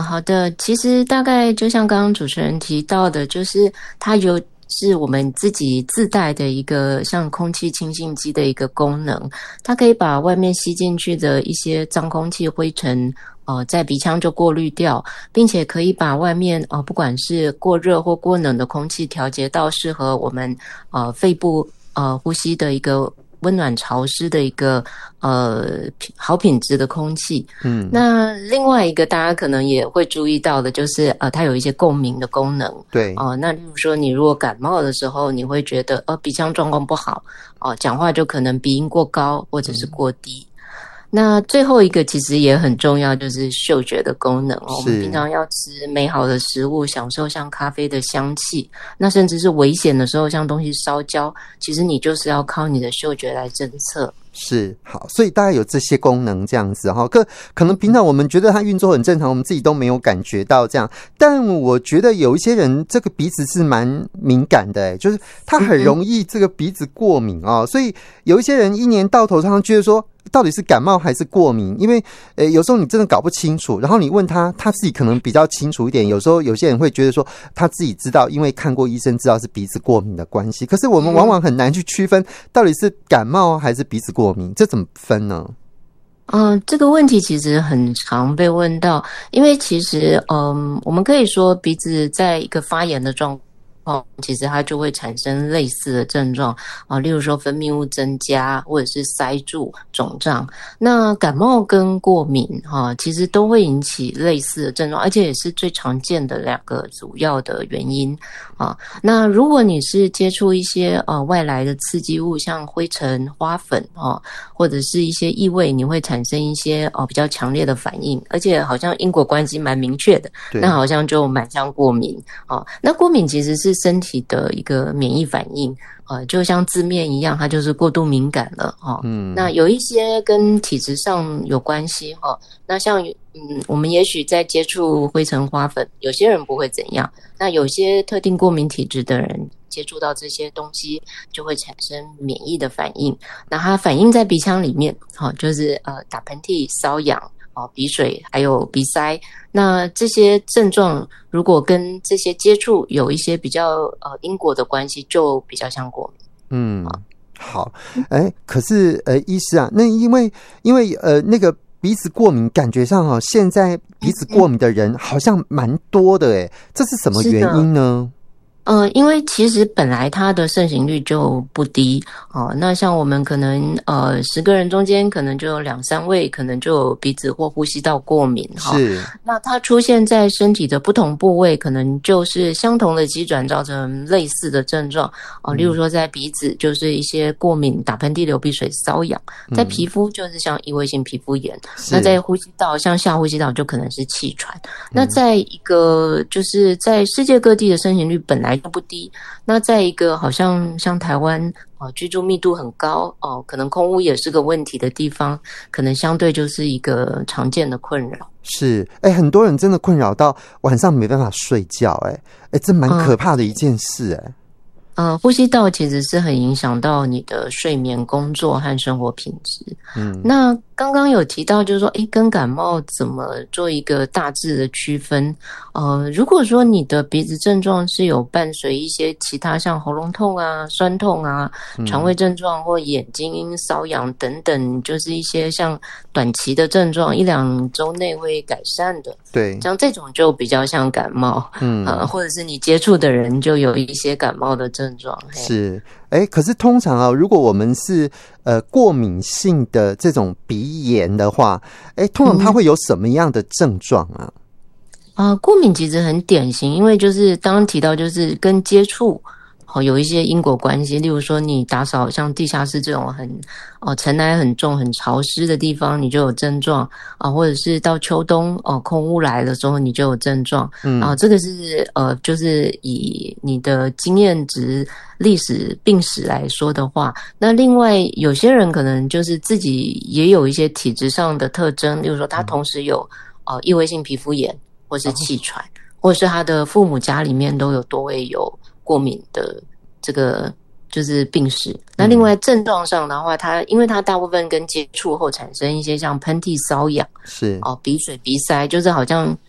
好的，其实大概就像刚刚主持人提到的，就是它是我们自己自带的一个像空气清净机的一个功能，它可以把外面吸进去的一些脏空气、灰尘在鼻腔就过滤掉，并且可以把外面不管是过热或过冷的空气调节到适合我们肺部呼吸的一个温暖潮湿的一个好品质的空气。那另外一个大家可能也会注意到的就是它有一些共鸣的功能。 对那例如说你如果感冒的时候，你会觉得鼻腔状况不好讲话就可能鼻音过高或者是过低。那最后一个其实也很重要，就是嗅觉的功能我们平常要吃美好的食物，享受像咖啡的香气，那甚至是危险的时候，像东西烧焦，其实你就是要靠你的嗅觉来侦测。 是，好，所以大概有这些功能这样子哈，可能平常我们觉得它运作很正常，我们自己都没有感觉到这样。但我觉得有一些人这个鼻子是蛮敏感的就是他很容易这个鼻子过敏所以有一些人一年到头常常觉得说到底是感冒还是过敏，因为有时候你真的搞不清楚，然后你问他自己可能比较清楚一点，有时候有些人会觉得说他自己知道，因为看过医生知道是鼻子过敏的关系，可是我们往往很难去区分到底是感冒还是鼻子过敏，这怎么分呢？ 这个问题其实很常被问到，因为其实我们可以说鼻子在一个发炎的状况，其实它就会产生类似的症状例如说分泌物增加或者是塞住、肿胀。那感冒跟过敏其实都会引起类似的症状，而且也是最常见的两个主要的原因那如果你是接触一些外来的刺激物，像灰尘、花粉或者是一些异味，你会产生一些比较强烈的反应，而且好像因果关系蛮明确的，那好像就蛮像过敏那过敏其实是身体的一个免疫反应就像字面一样，它就是过度敏感了那有一些跟体质上有关系那像我们也许在接触灰尘、花粉，有些人不会怎样，那有些特定过敏体质的人接触到这些东西就会产生免疫的反应，那它反应在鼻腔里面就是打喷嚏、瘙痒鼻水还有鼻塞。那这些症状如果跟这些接触有一些比较因果的关系，就比较像过敏。 好，可是医师啊，那因为那个鼻子过敏，感觉上现在鼻子过敏的人好像蛮多的这是什么原因呢？ 因为其实本来它的盛行率就不低那像我们可能10个人中间可能就有2-3位可能就有鼻子或呼吸道过敏是， 那它出现在身体的不同部位，可能就是相同的机转造成类似的症状例如说在鼻子就是一些过敏、打喷嚏、流鼻水、瘙痒，在皮肤就是像异位性皮肤炎，那在呼吸道像下呼吸道就可能是气喘那在一个就是在世界各地的盛行率本来就不低，那在一个好像台湾居住密度很高可能空污也是个问题的地方，可能相对就是一个常见的困扰。 是，很多人真的困扰到晚上没办法睡觉这蛮可怕的一件事呼吸道其实是很影响到你的睡眠、工作和生活品质。那刚刚有提到就是说跟感冒怎么做一个大致的区分如果说你的鼻子症状是有伴随一些其他像喉咙痛啊、酸痛啊、肠胃症状或眼睛瘙痒等等，就是一些像短期的症状1-2周内会改善的， 对， 像这种就比较像感冒或者是你接触的人就有一些感冒的症状。 是，可是通常如果我们是过敏性的这种鼻炎的话通常它会有什么样的症状过敏其实很典型，因为就是刚刚提到就是跟接触有一些因果关系，例如说你打扫像地下室这种很尘埃很重、很潮湿的地方，你就有症状或者是到秋冬空污来的时候，你就有症状这个是就是以你的经验值、历史、病史来说的话，那另外有些人可能就是自己也有一些体质上的特征，例如说他同时有异位性皮肤炎或是气喘，或是他的父母家里面都有多位有过敏的这个就是病史。那另外症状上的话，因为它大部分跟接触后产生一些像喷嚏、瘙痒是鼻水、鼻塞，就是好像